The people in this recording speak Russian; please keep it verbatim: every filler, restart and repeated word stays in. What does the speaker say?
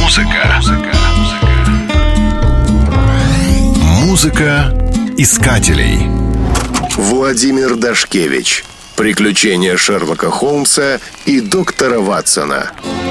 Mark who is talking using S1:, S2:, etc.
S1: Музыка. Музыка искателей.
S2: Владимир Дашкевич. Приключения Шерлока Холмса и доктора Ватсона.